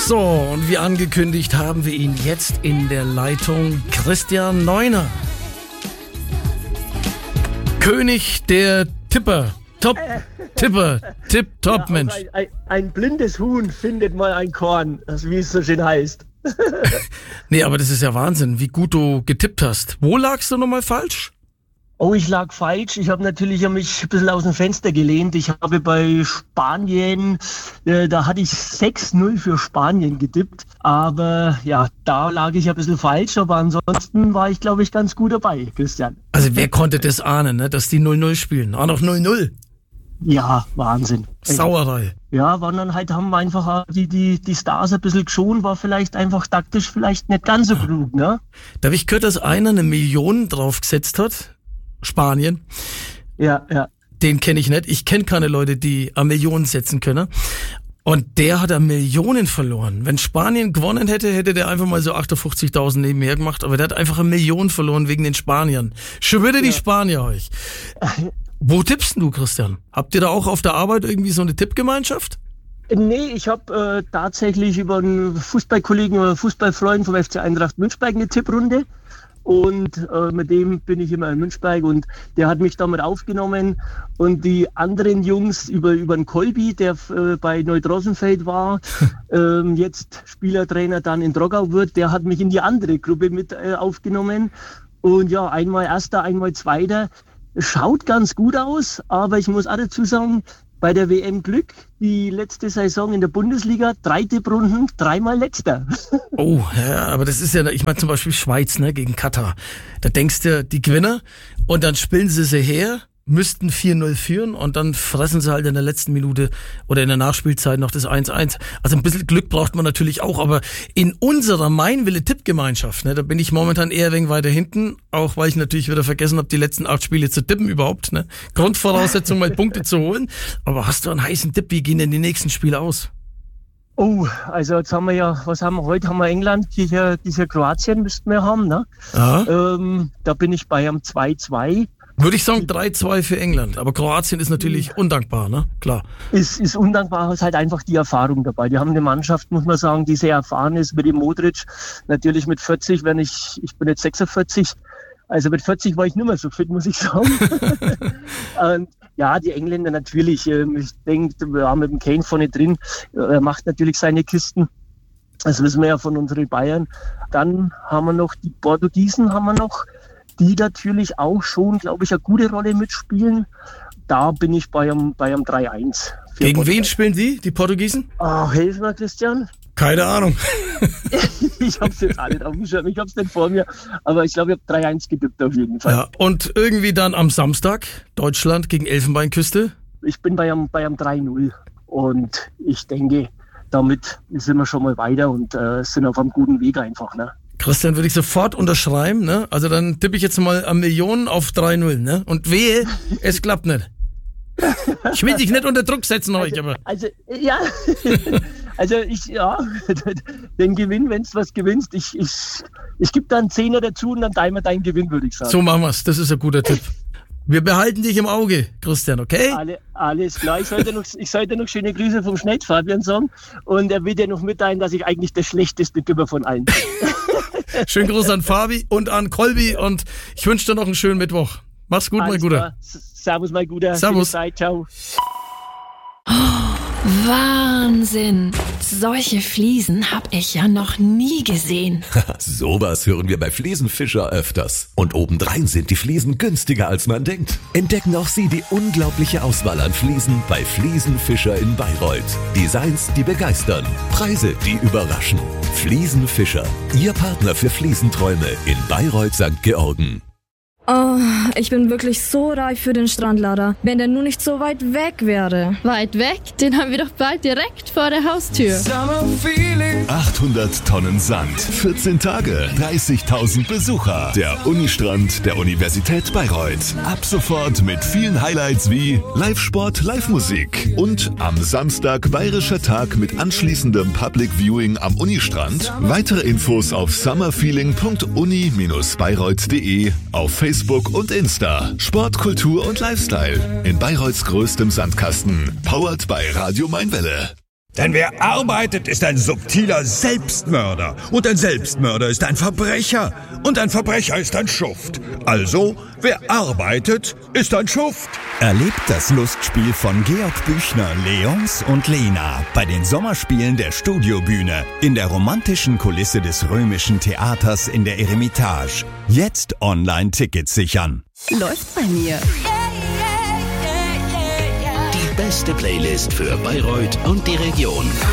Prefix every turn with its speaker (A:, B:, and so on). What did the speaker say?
A: So, und wie angekündigt haben wir ihn jetzt in der Leitung, Christian Neuner. König der Tipper. Top-Tipper. Tip-Top-Mensch.
B: Ja, ein blindes Huhn findet mal ein Korn, wie es so schön heißt.
A: Nee, aber das ist ja Wahnsinn, wie gut du getippt hast. Wo lagst du nochmal falsch?
B: Oh, ich lag falsch. Ich habe natürlich mich ein bisschen aus dem Fenster gelehnt. Ich habe bei Spanien, da hatte ich 6-0 für Spanien getippt. Aber ja, da lag ich ein bisschen falsch. Aber ansonsten war ich, glaube ich, ganz gut dabei, Christian.
A: Also wer konnte das ahnen, ne, dass die 0-0 spielen? Auch noch 0-0.
B: Ja, Wahnsinn.
A: Sauerei.
B: Ja, waren dann halt, haben einfach die Stars ein bisschen geschont, war vielleicht einfach taktisch vielleicht nicht ganz so klug, ne?
A: Da habe ich gehört, dass einer 1 Million draufgesetzt hat. Spanien.
B: Ja.
A: Den kenne ich nicht. Ich kenne keine Leute, die 1 Million setzen können. Und der hat 1 Million verloren. Wenn Spanien gewonnen hätte, hätte der einfach mal so 58.000 nebenher gemacht. Aber der hat einfach 1 Million verloren wegen den Spaniern. Schon wieder die Spanier euch. Wo tippst du, Christian? Habt ihr da auch auf der Arbeit irgendwie so eine Tippgemeinschaft?
B: Nee, ich habe tatsächlich über einen Fußballkollegen oder Fußballfreund vom FC Eintracht Münchberg eine Tipprunde. Und mit dem bin ich immer in Münchberg und der hat mich damit aufgenommen. Und die anderen Jungs über den Kolbi, der bei Neudrossenfeld war, jetzt Spielertrainer dann in Droggau wird, der hat mich in die andere Gruppe mit aufgenommen. Und ja, einmal Erster, einmal Zweiter. Schaut ganz gut aus, aber ich muss auch dazu sagen, bei der WM Glück, die letzte Saison in der Bundesliga, 3 Tipprunden, 3-mal Letzter.
A: Oh, ja, aber das ist ja, ich meine zum Beispiel Schweiz, ne, gegen Katar. Da denkst du, die Gewinner und dann spielen sie her, müssten 4-0 führen und dann fressen sie halt in der letzten Minute oder in der Nachspielzeit noch das 1-1. Also ein bisschen Glück braucht man natürlich auch, aber in unserer Meinwille-Tippgemeinschaft, ne, da bin ich momentan eher ein wenig weiter hinten, auch weil ich natürlich wieder vergessen habe, die letzten 8 Spiele zu tippen überhaupt, ne. Grundvoraussetzung, mal Punkte zu holen. Aber hast du einen heißen Tipp, wie gehen denn die nächsten Spiele aus?
B: Oh, also jetzt haben wir ja, was haben wir heute? Haben wir England, dieser Kroatien müssten wir haben, ne? Da bin ich bei einem 2-2.
A: Würde ich sagen 3-2 für England, aber Kroatien ist natürlich undankbar, ne? Klar.
B: Ist undankbar, ist halt einfach die Erfahrung dabei. Die haben eine Mannschaft, muss man sagen, die sehr erfahren ist, mit dem Modric. Natürlich mit 40, ich bin jetzt 46, also mit 40 war ich nicht mehr so fit, muss ich sagen. Und ja, die Engländer natürlich, ich denke, wir haben mit dem Kane vorne drin, er macht natürlich seine Kisten. Das wissen wir ja von unseren Bayern. Dann haben wir noch die Portugiesen, die natürlich auch schon, glaube ich, eine gute Rolle mitspielen. Da bin ich bei einem 3-1.
A: Gegen wen spielen die Portugiesen?
B: Hilf mir, Christian.
A: Keine Ahnung.
B: Ich habe es jetzt auch nicht auf dem Schirm, ich habe es nicht vor mir, aber ich glaube, ich habe 3-1 getippt auf jeden Fall.
A: Ja, und irgendwie dann am Samstag Deutschland gegen Elfenbeinküste?
B: Ich bin bei einem 3-0 und ich denke, damit sind wir schon mal weiter und sind auf einem guten Weg einfach, ne?
A: Christian, würde ich sofort unterschreiben, ne? Also dann tippe ich jetzt mal 1 Million auf 3-0, ne? Und wehe, es klappt nicht. Ich will dich nicht unter Druck setzen heute, aber... Den Gewinn, wenn du was gewinnst, ich gebe da einen 10er dazu und dann teilen wir deinen Gewinn, würde ich sagen. So machen wir's, das ist ein guter Tipp. Wir behalten dich im Auge, Christian, okay?
B: Alles klar. Ich sollte noch schöne Grüße vom Schneid Fabian sagen und er will dir noch mitteilen, dass ich eigentlich der schlechteste Tipper von allen bin.
A: Schönen Gruß an Fabi und an Kolbi und ich wünsche dir noch einen schönen Mittwoch. Mach's gut, mein Guter.
B: Servus, mein Guter.
A: Servus.
B: Zeit, ciao.
C: Wahnsinn! Solche Fliesen hab ich ja noch nie gesehen.
D: Sowas hören wir bei Fliesenfischer öfters. Und obendrein sind die Fliesen günstiger, als man denkt. Entdecken auch Sie die unglaubliche Auswahl an Fliesen bei Fliesenfischer in Bayreuth. Designs, die begeistern. Preise, die überraschen. Fliesenfischer, Ihr Partner für Fliesenträume in Bayreuth St. Georgen.
E: Oh, ich bin wirklich so reif für den Strandlader. Wenn der nur nicht so weit weg wäre.
F: Weit weg? Den haben wir doch bald direkt vor der Haustür.
G: 800 Tonnen Sand, 14 Tage, 30.000 Besucher. Der Unistrand der Universität Bayreuth. Ab sofort mit vielen Highlights wie Live-Sport, Live-Musik. Und am Samstag Bayerischer Tag mit anschließendem Public Viewing am Unistrand. Weitere Infos auf summerfeeling.uni-bayreuth.de, auf Facebook und Insta. Sport, Kultur und Lifestyle in Bayreuths größtem Sandkasten. Powered by Radio Mainwelle.
H: Denn wer arbeitet, ist ein subtiler Selbstmörder. Und ein Selbstmörder ist ein Verbrecher. Und ein Verbrecher ist ein Schuft. Also, wer arbeitet, ist ein Schuft.
I: Erlebt das Lustspiel von Georg Büchner, Leons und Lena bei den Sommerspielen der Studiobühne in der romantischen Kulisse des Römischen Theaters in der Eremitage. Jetzt online Tickets sichern.
J: Läuft bei mir.
K: Die beste Playlist für Bayreuth und die Region.